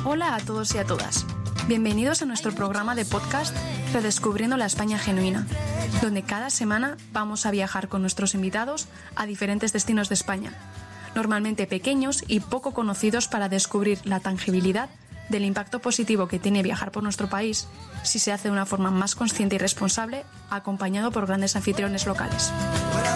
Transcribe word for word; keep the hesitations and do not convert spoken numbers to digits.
Hola a todos y a todas. Bienvenidos a nuestro programa de podcast Redescubriendo la España Genuina, donde cada semana vamos a viajar con nuestros invitados a diferentes destinos de España, normalmente pequeños y poco conocidos, para descubrir la tangibilidad del impacto positivo que tiene viajar por nuestro país si se hace de una forma más consciente y responsable, acompañado por grandes anfitriones locales.